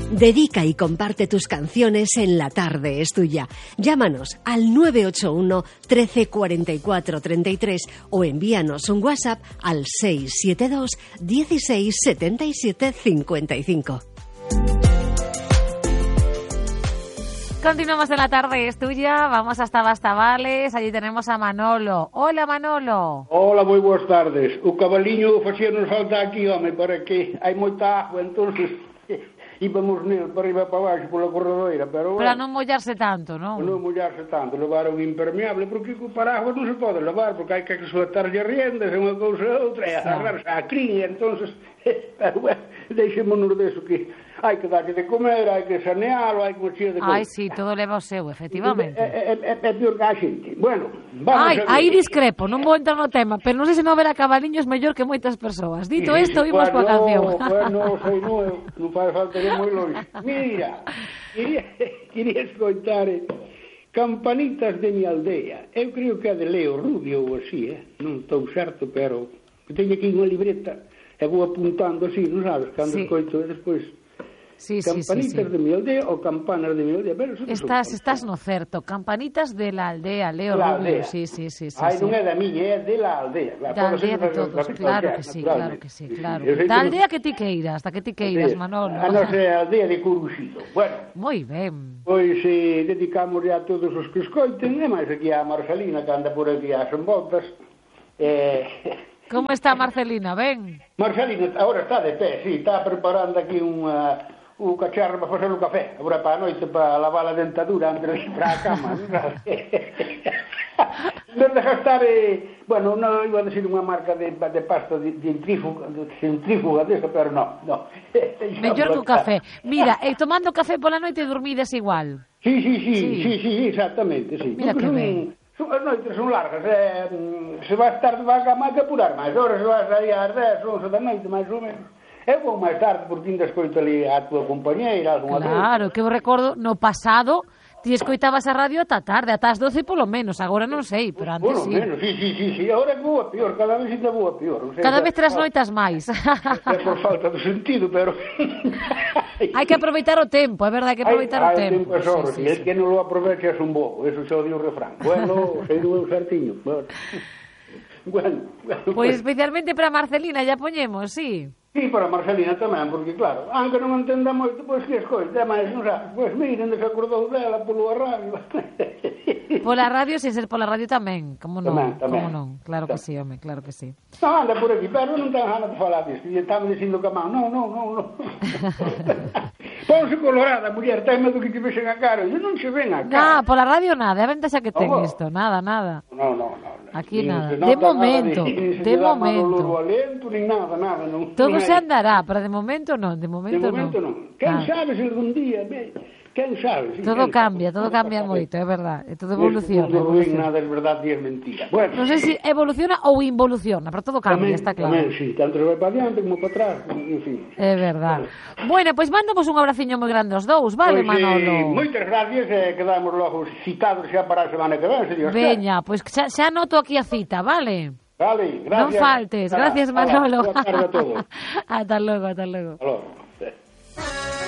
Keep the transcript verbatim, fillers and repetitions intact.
Dedica y comparte tus canciones en La Tarde es Tuya. Llámanos al nueve ocho uno, trece, cuarenta y cuatro, treinta y tres o envíanos un WhatsApp al seis siete dos, dieciséis, setenta y siete, cincuenta y cinco. Continuamos en La Tarde es Tuya, vamos hasta Bastavales, allí tenemos a Manolo. Hola, Manolo. Hola, moi boas tardes. O cabaliño facíanos falta aquí, home, para que hai moita agua, entonces íbamos nel para arriba para baixo pola corredoira, pero... Para non mollarse tanto, non? Non mollarse tanto, levar un impermeable, porque o paraguas non se pode levar, porque hai que soltarlle riendas, unha cousa e outra, e agarrarse a crin, entonces, pero bueno, deixémonos deso que hai que darlle de comer, hai que sanealo, hai que mexer de comer. Ai, sí, todo leva o seu, efectivamente. É, é, é pior que a xente. Bueno, vamos Ai, a ver. aí discrepo, non vou entrar no tema, pero non sei se non ver a cabaliños mellor que moitas persoas. Dito Sí, isto, sí, vimos bueno, coa canción. Bueno, sei non, non faz falta ir moi longe. Mira, quería, quería escoitar eh, Campanitas de mi aldea. Eu creo que é de Leo Rubio ou así, eh? Non estou certo, pero teño aquí unha libreta e vou apuntando así, non sabes, cando Sí. escoito e despois... Sí, sí, Campanitas sí, sí. de mi aldea ou campanas de mi aldea. Pero Estás, estás no certo. Campanitas de la aldea, Leo La Rubio. aldea. Sí, sí, sí, sí. Ai, sí. non é da miña, é de la aldea. Da aldea de todos, claro que sí, claro que sí, claro. Da aldea que ti queiras, da que ti queiras, Manolo. A nosa aldea de Curuxido. Bueno, Moi ben. pois eh, dedicamos a todos os que escoiten, e máis aquí a Marcelina, que anda por aquí ás envoltas. Eh... Como está Marcelina, ben? Marcelina agora está de pé, sí, está preparando aquí unha... o cacharro para facer o café, agora para a noite, para lavar a dentadura antes de ir para a cama. Non de gastar, eh, bueno, non iba a decir unha marca de, de pasta de, de centrífuga, de centrífuga desa, pero non, non. Mellor que o café. Mira, e tomando café pola noite dormides igual. Sí, sí, sí, Sí. sí, sí, exactamente, sí. Mira Porque que son, ben. son, as noites son largas, eh, se vas tarde vas a cama, hai que apurar máis horas, se vas aí ás dez, once da noite, máis ou menos. Eu vou máis tarde, porque ainda escoito ali a tua compañeira, algunha Claro, que eu recordo no pasado ti escoitabas a radio ata tarde, ata as doce polo menos, agora non sei, pero antes Bueno, sí. menos, sí, sí, sí, sí, ahora é boa peor, cada vez ainda boa peor. O sea, Cada vez é tras por- noitas máis. É por falta de sentido, pero... Hai que aproveitar o tempo, é verdade, hai que aproveitar o Hai tempo. tempo, só, Sí, sí, sí, el sí. que non lo aprovecha é un bobo, eso xa o di o refrán. Bueno, sei do eu certiño. Bueno, bueno, bueno, Pois especialmente para Marcelina, ya poñemos, sí. sí, para Marcelina tamén, porque claro, aunque non entenda moito, pois que escoita, máis non sabe, pois miren, desacordou dela polo radio. Pola radio, sen ser pola radio tamén, como non, Tamén, tamén. como non, claro que sí, home, claro que sí. Non, anda por aquí, pero non ten ganas de falar disso, e estaba dicindo que a man, non, non, non, non. Ponse colorada, muller, ten medo que te vexen a cara, eu non se ven a Nah, cara. pola radio nada, é a ventaxa que ten Oh. isto, nada, nada. Non, non, non. Aquí Nin nada. se De nota momento, nada nin se de lle dá momento. mal olor ao aliento, nin nada, nada, non. Todo non se hai- andará, pero de momento non, de De momento, momento non. non. Quen Nada. sabe se algún día, ve, quen sabe? Si, Todo quen cambia, sabe? todo cambia moito, é verdade, e todo Neste evoluciona. mundo ruín, evoluciona. nada é verdade e é mentira. Bueno, Non sei se evoluciona ou involuciona, pero todo cambia, tamén, está claro. tamén, sí, tanto se vai para adiante como para atrás, en fin. É verdade. Bueno, pois mandamos un abraciño moi grande aos dous, vale, Pois, Manolo? eh, moitas gracias, eh, quedamos logo citados xa para a semana que ven, se Dios quere. Veña, pois xa, xa anoto aquí a cita, vale? Vale, Non gracias. faltes, gracias, Hala, Manolo. boa tarde a todos. Ata logo, ata logo. Hasta logo.